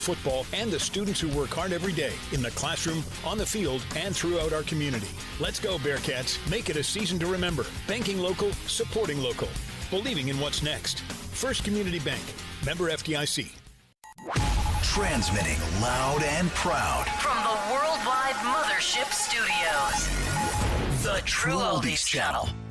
football, and the students who work hard every day in the classroom, on the field, and throughout our community. Let's go, Bearcats. Make it a season to remember. Banking local, supporting local. Believing in what's next. First Community Bank. Member FDIC. Transmitting loud and proud from the Worldwide Mothership Studios. The True Oldies Channel.